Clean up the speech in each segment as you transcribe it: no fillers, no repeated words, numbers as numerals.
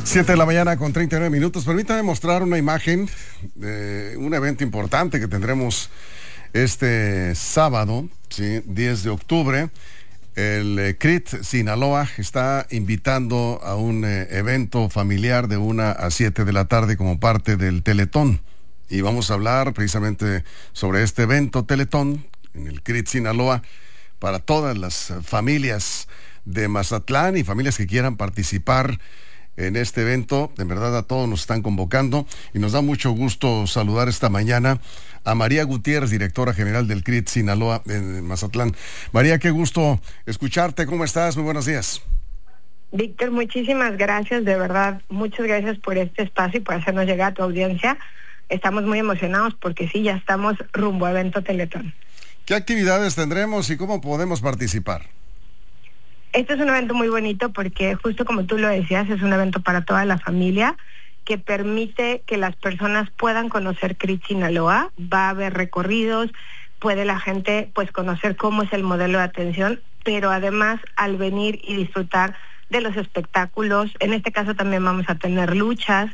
7 de la mañana con 39 minutos. Permítame mostrar una imagen de un evento importante que tendremos este sábado, ¿sí? 10 de octubre. El CRIT Sinaloa está invitando a un evento familiar de 1 a 7 de la tarde como parte del Teletón. Y vamos a hablar precisamente sobre este evento Teletón en el CRIT Sinaloa para todas las familias de Mazatlán y familias que quieran participar en este evento. De verdad, a todos nos están convocando y nos da mucho gusto saludar esta mañana a María Gutiérrez, directora general del CRIT Sinaloa en Mazatlán. María, qué gusto escucharte. ¿Cómo estás? Muy buenos días. Víctor, muchísimas gracias, de verdad, muchas gracias por este espacio y por hacernos llegar a tu audiencia. Estamos muy emocionados porque sí, ya estamos rumbo a evento Teletón. ¿Qué actividades tendremos y cómo podemos participar? Este es un evento muy bonito porque, justo como tú lo decías, es un evento para toda la familia que permite que las personas puedan conocer CRIT Sinaloa. Va a haber recorridos, puede la gente pues conocer cómo es el modelo de atención, pero además al venir y disfrutar de los espectáculos, en este caso también vamos a tener luchas,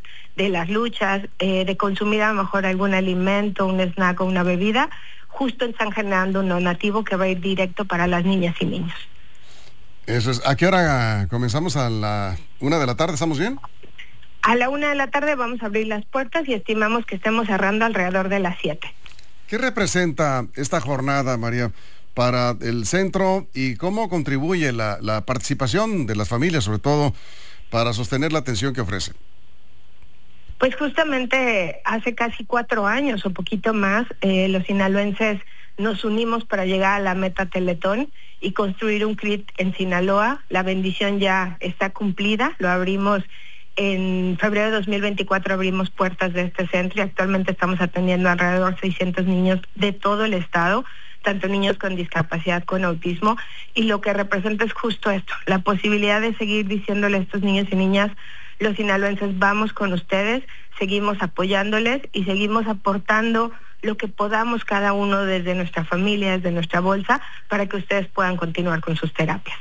de consumir a lo mejor algún alimento, un snack o una bebida, justo están generando un donativo que va a ir directo para las niñas y niños. Eso es. ¿A qué hora comenzamos? ¿A la 1 de la tarde? ¿Estamos bien? A la 1 de la tarde vamos a abrir las puertas y estimamos que estemos cerrando alrededor de las 7. ¿Qué representa esta jornada, María, para el centro y cómo contribuye la participación de las familias, sobre todo, para sostener la atención que ofrece? Pues justamente hace casi 4 años o poquito más, los sinaloenses nos unimos para llegar a la meta Teletón y construir un CRIT en Sinaloa. La bendición ya está cumplida, lo abrimos en febrero de 2024, abrimos puertas de este centro y actualmente estamos atendiendo alrededor de 600 niños de todo el estado, tanto niños con discapacidad, con autismo, y lo que representa es justo esto, la posibilidad de seguir diciéndole a estos niños y niñas, los sinaloenses, vamos con ustedes, seguimos apoyándoles y seguimos aportando lo que podamos cada uno desde nuestra familia, desde nuestra bolsa, para que ustedes puedan continuar con sus terapias.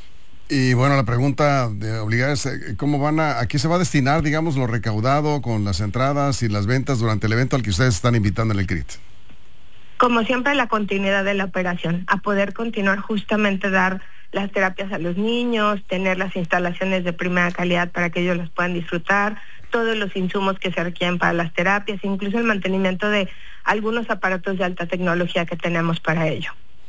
Y bueno, la pregunta de obligada es, ¿cómo a qué se va a destinar, digamos, lo recaudado con las entradas y las ventas durante el evento al que ustedes están invitando en el CRIT? Como siempre, la continuidad de la operación, a poder continuar justamente dar las terapias a los niños, tener las instalaciones de primera calidad para que ellos las puedan disfrutar, todos los insumos que se requieren para las terapias, incluso el mantenimiento de algunos aparatos de alta tecnología que tenemos para ello.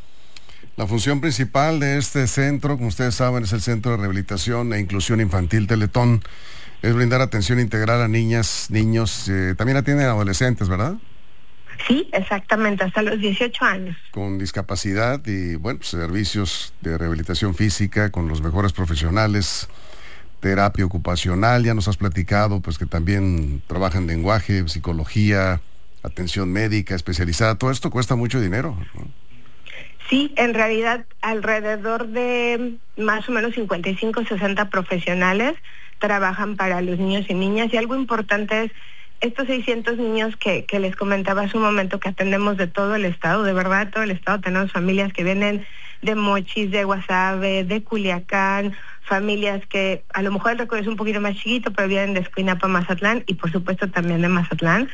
La función principal de este centro, como ustedes saben, es el Centro de Rehabilitación e Inclusión Infantil Teletón. Es brindar atención integral a niñas, niños, también atienden a adolescentes, ¿verdad? Sí, exactamente, hasta los 18 años. Con discapacidad y, bueno, servicios de rehabilitación física con los mejores profesionales, terapia ocupacional, ya nos has platicado, pues que también trabajan lenguaje, psicología, atención médica especializada. Todo esto cuesta mucho dinero, ¿no? Sí, en realidad alrededor de más o menos 55-60 profesionales trabajan para los niños y niñas, y algo importante es estos 600 niños que les comentaba hace un momento que atendemos de todo el estado, de verdad de todo el estado. Tenemos familias que vienen de Mochis, de Guasave, de Culiacán, familias que a lo mejor el recorrido es un poquito más chiquito, pero vienen de Escuinapa, Mazatlán y por supuesto también de Mazatlán.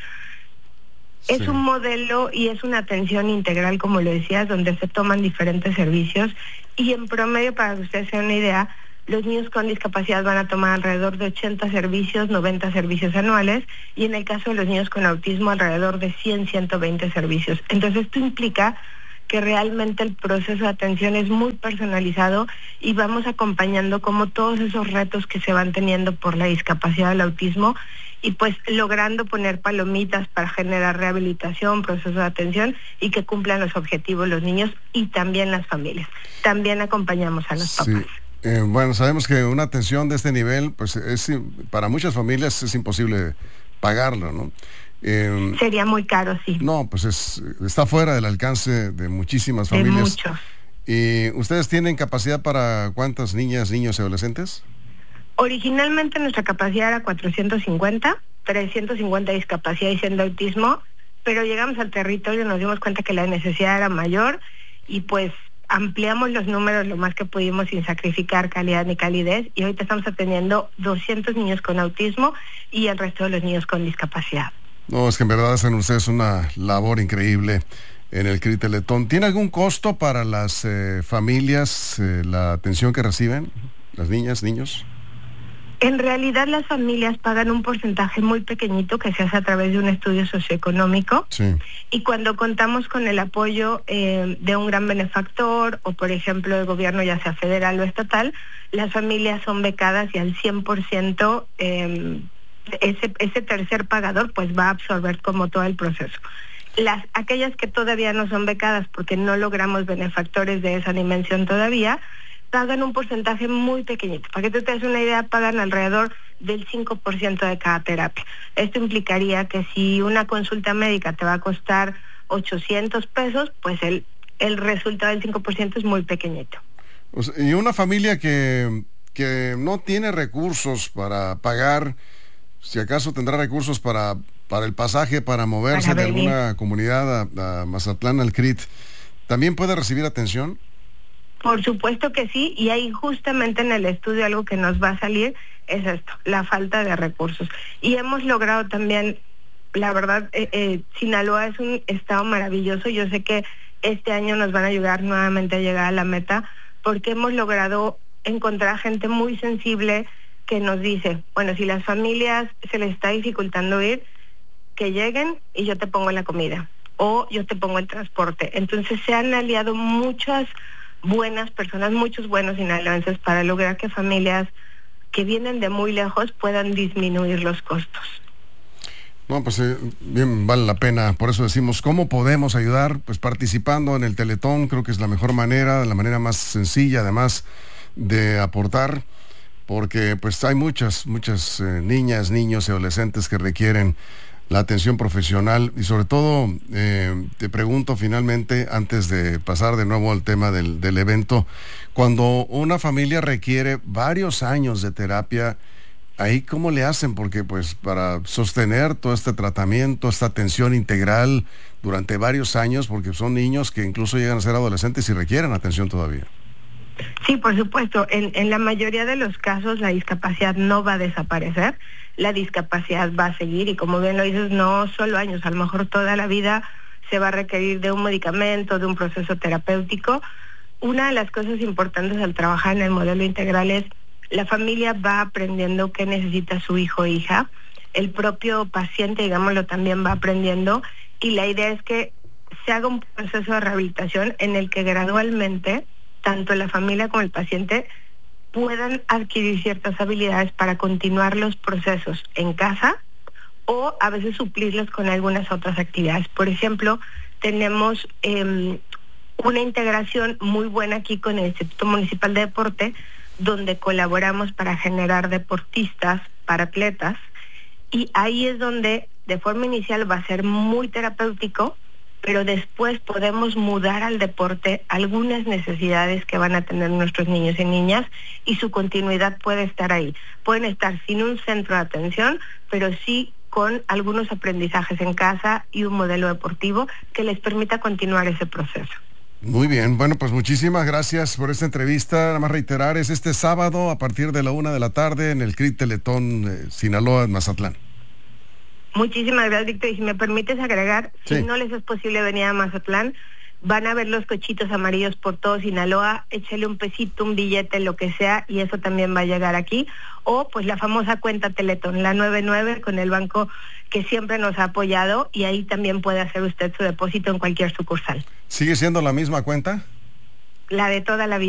Sí. Es un modelo y es una atención integral, como lo decías, donde se toman diferentes servicios y en promedio, para que ustedes se den una idea, los niños con discapacidad van a tomar alrededor de 80 servicios, 90 servicios anuales, y en el caso de los niños con autismo alrededor de 100, 120 servicios. Entonces esto implica que realmente el proceso de atención es muy personalizado y vamos acompañando como todos esos retos que se van teniendo por la discapacidad del autismo y pues logrando poner palomitas para generar rehabilitación, proceso de atención y que cumplan los objetivos los niños y también las familias. También acompañamos a los papás. Bueno, sabemos que una atención de este nivel, pues para muchas familias es imposible pagarlo, ¿no? Sería muy caro, sí. No, pues está fuera del alcance de muchísimas familias. De muchos. ¿Y ustedes tienen capacidad para cuántas niñas, niños y adolescentes? Originalmente nuestra capacidad era 450, 350 discapacidad y siendo autismo, pero llegamos al territorio y nos dimos cuenta que la necesidad era mayor y pues ampliamos los números lo más que pudimos sin sacrificar calidad ni calidez, y ahorita estamos atendiendo 200 niños con autismo y el resto de los niños con discapacidad. No, es que en verdad hacen ustedes una labor increíble en el CRI Teletón. ¿Tiene algún costo para las familias la atención que reciben, las niñas, niños? En realidad las familias pagan un porcentaje muy pequeñito que se hace a través de un estudio socioeconómico. Sí. Y cuando contamos con el apoyo de un gran benefactor o, por ejemplo, el gobierno, ya sea federal o estatal, las familias son becadas y al 100% ese tercer pagador pues va a absorber como todo el proceso. Aquellas que todavía no son becadas porque no logramos benefactores de esa dimensión todavía, pagan un porcentaje muy pequeñito. Para que tú te des una idea, pagan alrededor del 5% de cada terapia. Esto implicaría que si una consulta médica te va a costar 800 pesos, pues el resultado del 5% es muy pequeñito. Y una familia que no tiene recursos para pagar, si acaso tendrá recursos para el pasaje, para moverse de alguna comunidad a Mazatlán, al CRIT, ¿también puede recibir atención? Por supuesto que sí, y ahí justamente en el estudio algo que nos va a salir es esto, la falta de recursos. Y hemos logrado también, la verdad, Sinaloa es un estado maravilloso. Yo sé que este año nos van a ayudar nuevamente a llegar a la meta, porque hemos logrado encontrar gente muy sensible que nos dice, bueno, si las familias se les está dificultando ir, que lleguen y yo te pongo la comida, o yo te pongo el transporte. Entonces se han aliado muchas buenas personas, muchos buenos sinaloenses para lograr que familias que vienen de muy lejos puedan disminuir los costos. No, pues bien vale la pena. Por eso decimos, ¿cómo podemos ayudar? Pues participando en el Teletón, creo que es la mejor manera, la manera más sencilla, además de aportar, porque pues hay muchas niñas, niños y adolescentes que requieren la atención profesional. Y sobre todo, te pregunto finalmente, antes de pasar de nuevo al tema del evento, cuando una familia requiere varios años de terapia, ¿ahí cómo le hacen? Porque pues para sostener todo este tratamiento, esta atención integral durante varios años, porque son niños que incluso llegan a ser adolescentes y requieren atención todavía. Sí, por supuesto. En la mayoría de los casos la discapacidad no va a desaparecer, la discapacidad va a seguir, y como bien lo dices, no solo años, a lo mejor toda la vida se va a requerir de un medicamento, de un proceso terapéutico. Una de las cosas importantes al trabajar en el modelo integral es la familia va aprendiendo qué necesita su hijo o hija, el propio paciente, digámoslo, también va aprendiendo, y la idea es que se haga un proceso de rehabilitación en el que gradualmente tanto la familia como el paciente puedan adquirir ciertas habilidades para continuar los procesos en casa o a veces suplirlos con algunas otras actividades. Por ejemplo, tenemos una integración muy buena aquí con el Instituto Municipal de Deporte, donde colaboramos para generar deportistas para atletas, y ahí es donde de forma inicial va a ser muy terapéutico, pero después podemos mudar al deporte algunas necesidades que van a tener nuestros niños y niñas, y su continuidad puede estar ahí. Pueden estar sin un centro de atención, pero sí con algunos aprendizajes en casa y un modelo deportivo que les permita continuar ese proceso. Muy bien, bueno, pues muchísimas gracias por esta entrevista. Nada más reiterar, es este sábado a partir de la 1:00 p.m. en el CRI Teletón Sinaloa, en Mazatlán. Muchísimas gracias, Víctor. Y si me permites agregar, sí, si no les es posible venir a Mazatlán, van a ver los cochitos amarillos por todo Sinaloa, échale un pesito, un billete, lo que sea, y eso también va a llegar aquí. O pues la famosa cuenta Teletón, la 99, con el banco que siempre nos ha apoyado, y ahí también puede hacer usted su depósito en cualquier sucursal. ¿Sigue siendo la misma cuenta? La de toda la vida.